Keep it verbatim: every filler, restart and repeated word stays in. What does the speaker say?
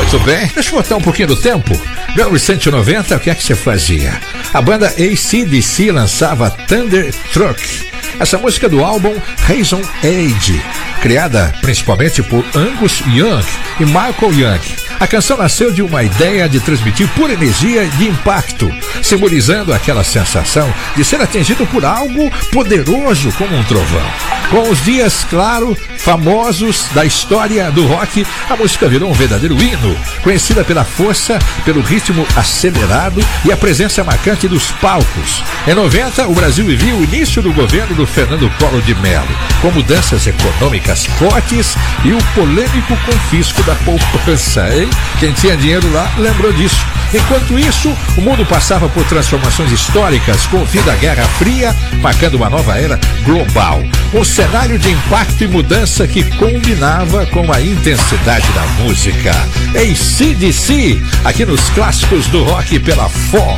Muito bem, deixa eu botar um pouquinho do tempo. mil novecentos e noventa, o que é que você fazia? A banda A C D C lançava Thunderstruck, essa música do álbum Reason Age, criada principalmente por Angus Young e Michael Young. A canção nasceu de uma ideia de transmitir pura energia de impacto, simbolizando aquela sensação de ser atingido por algo poderoso como um trovão. Com os dias, claro, famosos da história do rock, a música virou um verdadeiro hino, conhecida pela força, pelo ritmo acelerado e a presença marcante dos palcos. Em noventa, o Brasil vivia o início do governo do Fernando Collor de Mello, com mudanças econômicas fortes e o polêmico confisco da poupança, hein? Quem tinha dinheiro lá lembrou disso. Enquanto isso, o mundo passava por transformações históricas com o fim da Guerra Fria, marcando uma nova era global. Um cenário de impacto e mudança que combinava com a intensidade da música. A C D C, aqui nos clássicos do rock pela Fox.